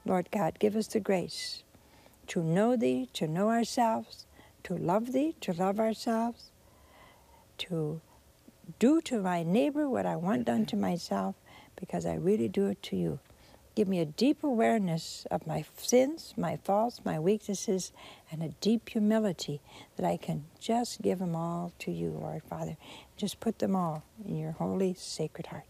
Lord God, give us the grace to know Thee, to know ourselves, to love Thee, to love ourselves, to do to my neighbor what I want done to myself, because I really do it to You. Give me a deep awareness of my sins, my faults, my weaknesses, and a deep humility that I can just give them all to You, Lord Father. Just put them all in Your holy, sacred heart.